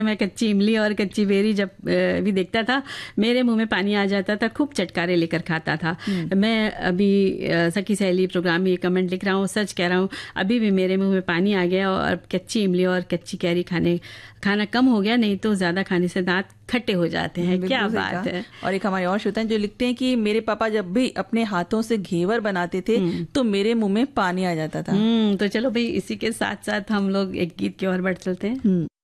मैं कच्ची इमली और कच्ची बेरी जब भी देखता था मेरे मुंह में पानी आ जाता था, खूब चटकारे लेकर खाता था। मैं अभी सखी सहेली प्रोग्राम में ये कमेंट लिख रहा हूँ, सच कह रहा हूँ, अभी भी मेरे मुंह में पानी आ गया और कच्ची इमली और कच्ची कैरी खाना कम हो गया, नहीं तो ज्यादा खाने से दांत खट्टे हो जाते हैं। क्या बात है। और एक हमारे और श्रोता हैं जो लिखते हैं कि मेरे पापा जब भी अपने हाथों से घेवर बनाते थे तो मेरे मुंह में पानी आ जाता था। तो चलो भाई, इसी के साथ साथ हम लोग एक गीत की ओर बढ़ चलते हैं।